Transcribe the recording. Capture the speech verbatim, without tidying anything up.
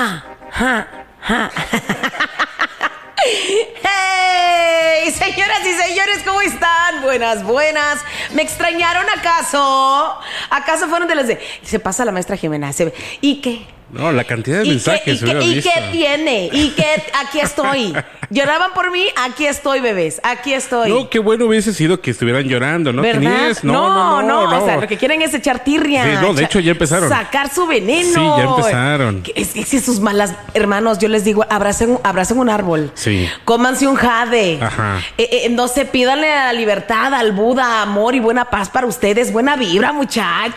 Ja, ja, ja. ¡Hey! Señoras y señores, ¿cómo están? Buenas, buenas. ¿Me extrañaron acaso? ¿Acaso fueron de los de... Se pasa la maestra Jimena. Se... ¿Y qué? No, la cantidad de ¿Y mensajes qué, y, se qué, hubiera ¿Y visto. qué tiene? ¿Y qué? Aquí estoy. ¿Lloraban por mí? Aquí estoy, bebés. Aquí estoy. No, qué bueno hubiese sido que estuvieran llorando, ¿no? ¿Verdad? Que ni es. No, no, no, no, no, no. O sea, lo que quieren es echar tirria. Sí, no, de hecho ya empezaron. Sacar su veneno. Sí, ya empezaron. Es que si sus malas hermanos, yo les digo, abracen, abracen un árbol. Sí. Cómanse un jade. Ajá. Eh, eh, no se pídanle a la libertad, al Buda, amor y buena paz para ustedes. Buena vibra, muchachos.